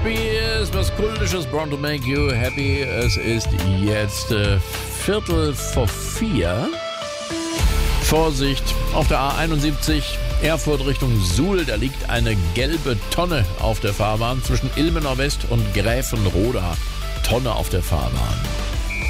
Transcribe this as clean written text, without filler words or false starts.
Spears, was Kultisches, Born to Make You Happy. Es ist jetzt 3:45. Vorsicht, auf der A71 Erfurt Richtung Suhl, da liegt eine gelbe Tonne auf der Fahrbahn zwischen Ilmenau West und Gräfenroda. Tonne auf der Fahrbahn.